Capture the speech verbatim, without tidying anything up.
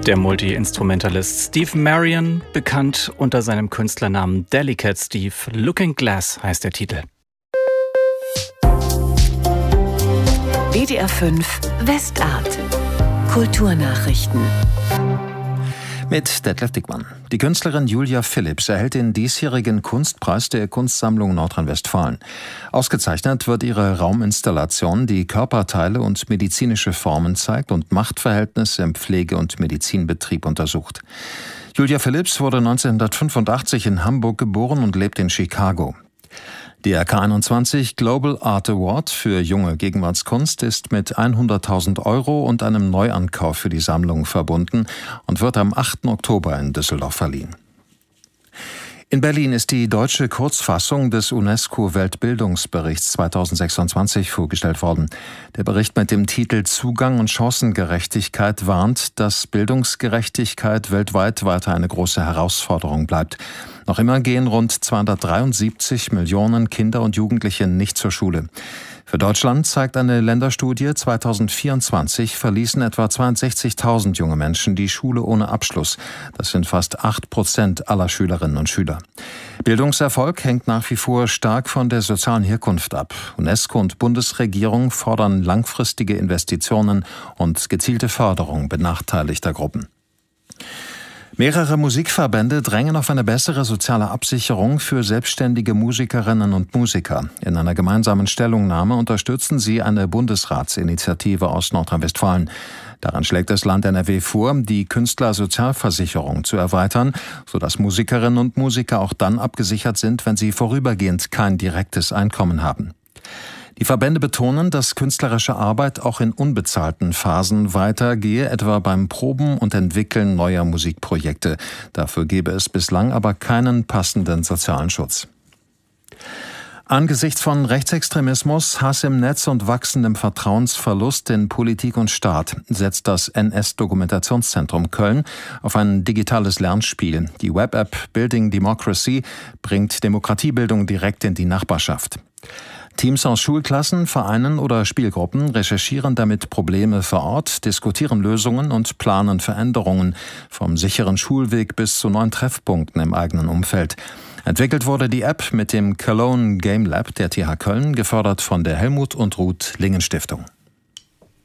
Der Multi-Instrumentalist Steve Marion, bekannt unter seinem Künstlernamen Delicate Steve. Looking Glass heißt der Titel. W D R fünf Westart. Kulturnachrichten. Mit Detlef Dickmann. Die Künstlerin Julia Phillips erhält den diesjährigen Kunstpreis der Kunstsammlung Nordrhein-Westfalen. Ausgezeichnet wird ihre Rauminstallation, die Körperteile und medizinische Formen zeigt und Machtverhältnisse im Pflege- und Medizinbetrieb untersucht. Julia Phillips wurde neunzehnhundertfünfundachtzig in Hamburg geboren und lebt in Chicago. Der R K einundzwanzig Global Art Award für junge Gegenwartskunst ist mit hunderttausend Euro und einem Neuankauf für die Sammlung verbunden und wird am achten Oktober in Düsseldorf verliehen. In Berlin ist die deutsche Kurzfassung des UNESCO-Weltbildungsberichts zweitausendsechsundzwanzig vorgestellt worden. Der Bericht mit dem Titel Zugang und Chancengerechtigkeit warnt, dass Bildungsgerechtigkeit weltweit weiter eine große Herausforderung bleibt. Noch immer gehen rund zweihundertdreiundsiebzig Millionen Kinder und Jugendliche nicht zur Schule. Für Deutschland zeigt eine Länderstudie, zweitausendvierundzwanzig verließen etwa zweiundsechzigtausend junge Menschen die Schule ohne Abschluss. Das sind fast acht Prozent aller Schülerinnen und Schüler. Bildungserfolg hängt nach wie vor stark von der sozialen Herkunft ab. UNESCO und Bundesregierung fordern langfristige Investitionen und gezielte Förderung benachteiligter Gruppen. Mehrere Musikverbände drängen auf eine bessere soziale Absicherung für selbstständige Musikerinnen und Musiker. In einer gemeinsamen Stellungnahme unterstützen sie eine Bundesratsinitiative aus Nordrhein-Westfalen. Daran schlägt das Land N R W vor, die Künstlersozialversicherung zu erweitern, sodass Musikerinnen und Musiker auch dann abgesichert sind, wenn sie vorübergehend kein direktes Einkommen haben. Die Verbände betonen, dass künstlerische Arbeit auch in unbezahlten Phasen weitergehe, etwa beim Proben und Entwickeln neuer Musikprojekte. Dafür gebe es bislang aber keinen passenden sozialen Schutz. Angesichts von Rechtsextremismus, Hass im Netz und wachsendem Vertrauensverlust in Politik und Staat setzt das N S-Dokumentationszentrum Köln auf ein digitales Lernspiel. Die Web-App Building Democracy bringt Demokratiebildung direkt in die Nachbarschaft. Teams aus Schulklassen, Vereinen oder Spielgruppen recherchieren damit Probleme vor Ort, diskutieren Lösungen und planen Veränderungen, vom sicheren Schulweg bis zu neuen Treffpunkten im eigenen Umfeld. Entwickelt wurde die App mit dem Cologne Game Lab der T H Köln, gefördert von der Helmut und Ruth Lingen Stiftung.